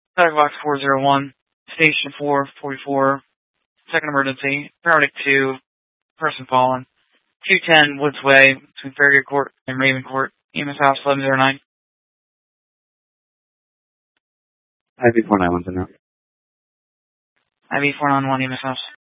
Dog box 401, station 444, second emergency, paramedic 2, person fallen. 210 Woods Way, between Farragut Court and Raven Court, EMS House 1109. IV 491 now. IV 491 EMS House.